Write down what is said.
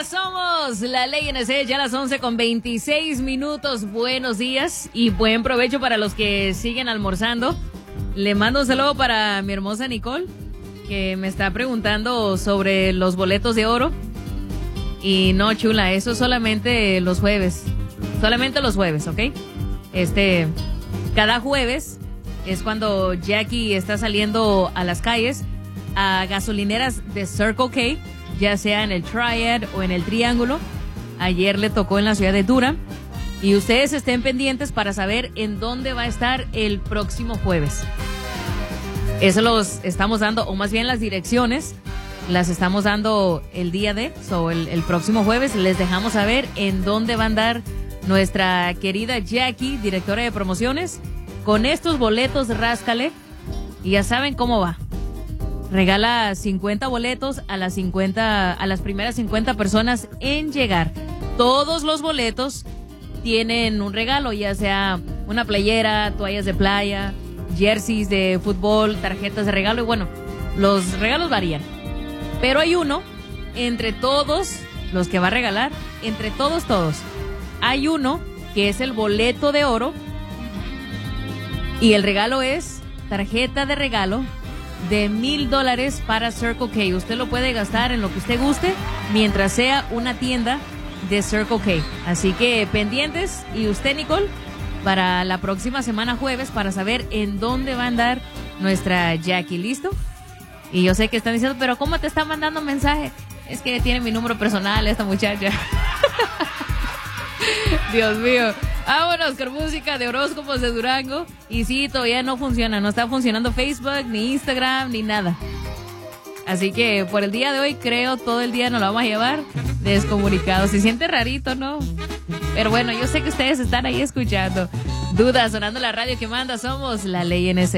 Somos la Ley NC, ya a las 11:26. Buenos días y buen provecho para los que siguen almorzando. Le mando un saludo para mi hermosa Nicole, que me está preguntando sobre los boletos de oro. Y no, chula, eso solamente los jueves. Solamente los jueves, ¿ok? Cada jueves es cuando Jackie está saliendo a las calles, a gasolineras de Circle K, ya sea en el Triad o en el Triángulo. Ayer le tocó en la ciudad de Durham. Y ustedes estén pendientes para saber en dónde va a estar el próximo jueves. Eso los estamos dando, o más bien las direcciones, las estamos dando el día de, el próximo jueves les dejamos saber en dónde va a andar nuestra querida Jackie, directora de promociones, con estos boletos Ráscale. Y ya saben cómo va. Regala 50 boletos a las primeras 50 personas en llegar. Todos los boletos tienen un regalo, ya sea una playera, toallas de playa, jerseys de fútbol, tarjetas de regalo. Y bueno, los regalos varían. Pero hay uno, entre todos los que va a regalar, entre todos, hay uno que es el boleto de oro. Y el regalo es tarjeta de regalo de $1,000 para Circle K. Usted lo puede gastar en lo que usted guste, mientras sea una tienda de Circle K. Así que pendientes, y usted, Nicole, para la próxima semana jueves, para saber en dónde va a andar nuestra Jackie. ¿Listo? Y yo sé que están diciendo, pero ¿cómo te está mandando mensaje? Es que tiene mi número personal esta muchacha. Dios mío. Vámonos con música de horóscopos de Durango. Y sí, todavía no funciona, no está funcionando Facebook, ni Instagram, ni nada. Así que por el día de hoy, creo, todo el día nos lo vamos a llevar descomunicados. Se siente rarito, ¿no? Pero bueno, yo sé que ustedes están ahí escuchando. Duda, sonando la radio que manda. Somos la Ley NC.